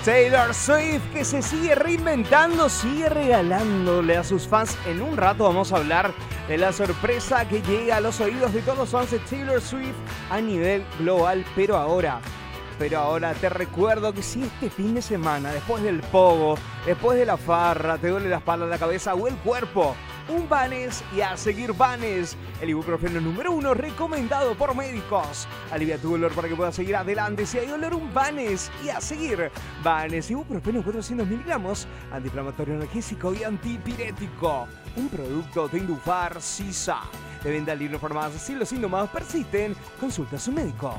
Taylor Swift, que se sigue reinventando, sigue regalándole a sus fans. En un rato vamos a hablar de la sorpresa que llega a los oídos de todos los fans de Taylor Swift a nivel global. Pero ahora te recuerdo que si este fin de semana, después del pogo, después de la farra, te duele la espalda, la cabeza o el cuerpo, un Vans y a seguir Vans, el ibuprofeno número 1 recomendado por médicos. Alivia tu dolor para que puedas seguir adelante. Si hay dolor, un Vans y a seguir Vans. Ibuprofeno 400 miligramos, antiinflamatorio, analgésico y antipirético. Un producto de Indufar Sisa. De venta libre en farmacias. Si los síntomas persisten, consulta a su médico.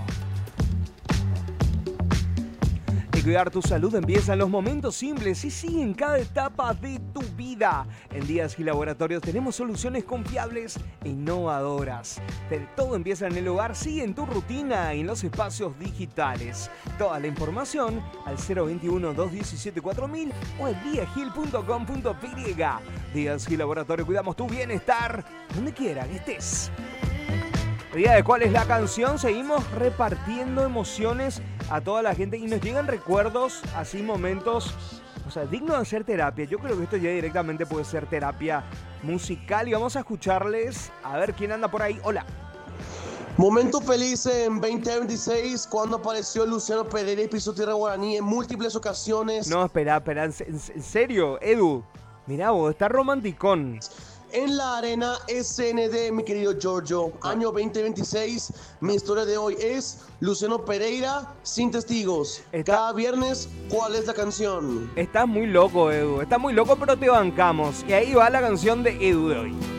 Cuidar tu salud empieza en los momentos simples y sigue en cada etapa de tu vida. En Díaz y Laboratorios tenemos soluciones confiables e innovadoras. Todo empieza en el hogar, sigue en tu rutina y en los espacios digitales. Toda la información al 021-217-4000 o en diagil.com.py. Díaz y Laboratorios, cuidamos tu bienestar donde quiera que estés. Día de cuál es la canción, seguimos repartiendo emociones a toda la gente y nos llegan recuerdos, así momentos, o sea, dignos de hacer terapia. Yo creo que esto ya directamente puede ser terapia musical y vamos a escucharles a ver quién anda por ahí. Hola. Momento feliz en 2026 cuando apareció Luciano Pereira y pisó tierra guaraní en múltiples ocasiones. No, espera, en serio, Edu, mirá vos, está romanticón. En la arena SND, mi querido Giorgio, año 2026, mi historia de hoy es Luciano Pereira sin testigos. Cada viernes, ¿cuál es la canción? Estás muy loco, Edu, estás muy loco, pero te bancamos. Y ahí va la canción de Edu de hoy.